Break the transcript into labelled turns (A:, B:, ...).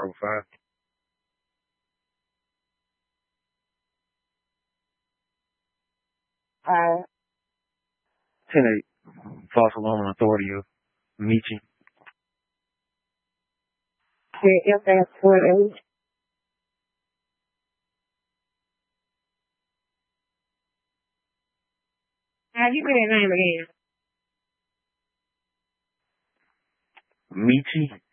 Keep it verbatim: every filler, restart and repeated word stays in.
A: oh five.
B: Uh,
A: ten eight. False alarm authority of Michi.
B: the F S twenty-eight. How you say that name again?
A: Michi.